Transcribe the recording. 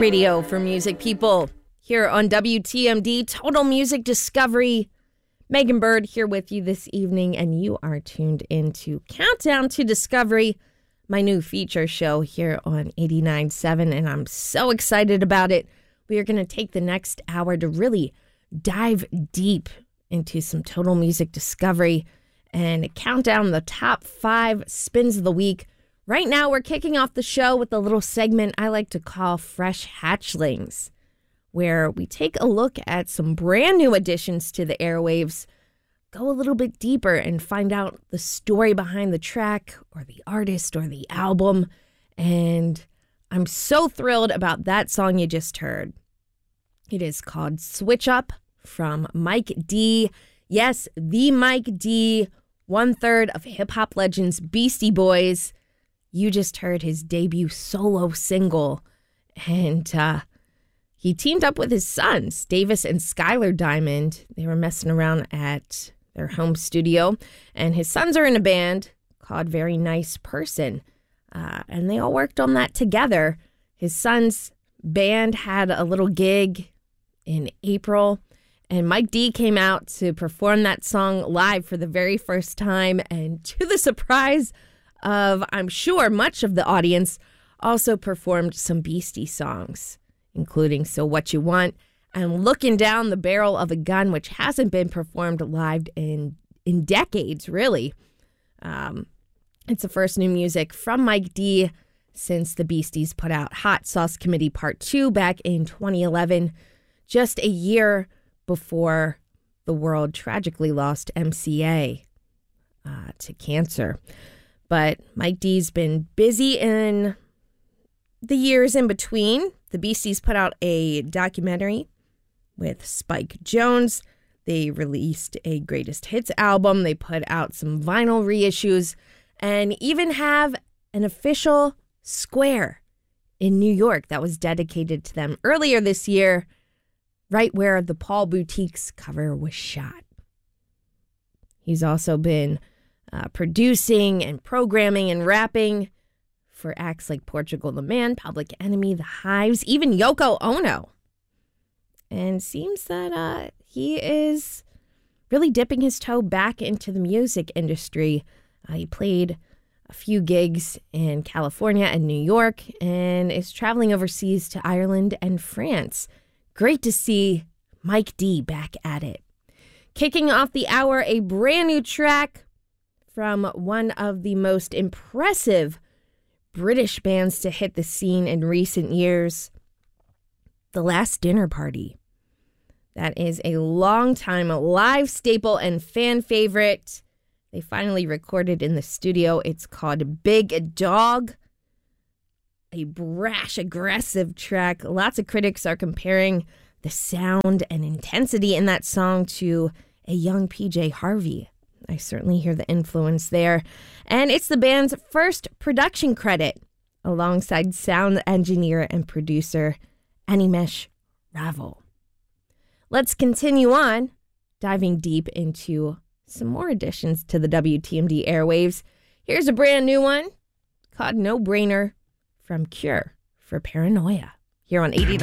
Radio for music people here on WTMD Total Music Discovery. Megan Bird here with you this evening, and you are tuned into Countdown to Discovery, my new feature show here on 89.7, and I'm so excited about it. We are going to take the next hour to really dive deep into some total music discovery and count down the top 5 spins of the week. Right now, we're kicking off the show with a little segment I like to call Fresh Hatchlings, where we take a look at some brand new additions to the airwaves, go a little bit deeper and find out the story behind the track or the artist or the album. And I'm so thrilled about that song you just heard. It is called Switch Up from Mike D. Yes, the Mike D., 1/3 of hip-hop legends Beastie Boys. You just heard his debut solo single, and he teamed up with his sons, Davis and Skylar Diamond. They were messing around at their home studio, and his sons are in a band called Very Nice Person, and they all worked on that together. His son's band had a little gig in April, and Mike D came out to perform that song live for the very first time, and to the surprise of, I'm sure, much of the audience, also performed some Beastie songs, including So What You Want and Looking Down the Barrel of a Gun, which hasn't been performed live in decades, really. It's the first new music from Mike D since the Beasties put out Hot Sauce Committee Part 2 back in 2011, just a year before the world tragically lost MCA to cancer. But Mike D's been busy in the years in between. The Beasties put out a documentary with Spike Jonze. They released a greatest hits album. They put out some vinyl reissues and even have an official square in New York that was dedicated to them earlier this year, right where the Paul Boutique's cover was shot. He's also been producing and programming and rapping for acts like Portugal the Man, Public Enemy, The Hives, even Yoko Ono. And seems that he is really dipping his toe back into the music industry. He played a few gigs in California and New York and is traveling overseas to Ireland and France. Great to see Mike D back at it. Kicking off the hour, a brand new track from one of the most impressive British bands to hit the scene in recent years, The Last Dinner Party. That is a long-time live staple and fan favorite. They finally recorded in the studio. It's called Big Dog, a brash, aggressive track. Lots of critics are comparing the sound and intensity in that song to a young PJ Harvey. I certainly hear the influence there. And it's the band's first production credit, alongside sound engineer and producer Animesh Raval. Let's continue on, diving deep into some more additions to the WTMD airwaves. Here's a brand new one called No Brainer from Cure for Paranoia here on 89.